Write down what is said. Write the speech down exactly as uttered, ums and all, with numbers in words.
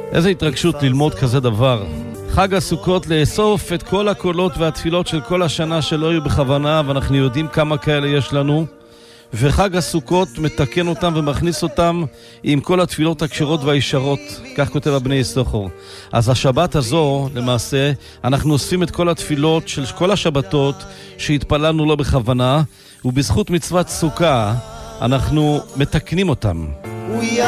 איזה התרגשות ללמוד כזה דבר. חג הסוכות לאסוף את כל הקולות והתפילות של כל השנה שלא היו בכוונה, ואנחנו יודעים כמה כאלה יש לנו. וחג הסוכות מתקן אותם ומכניס אותם עם כל התפילות הקשרות והישרות, כך כותב הבני יששכר. אז השבת הזו, למעשה, אנחנו אוספים את כל התפילות של כל השבתות שהתפללנו לא בכוונה, ובזכות מצוות סוכה אנחנו מתקנים אותם.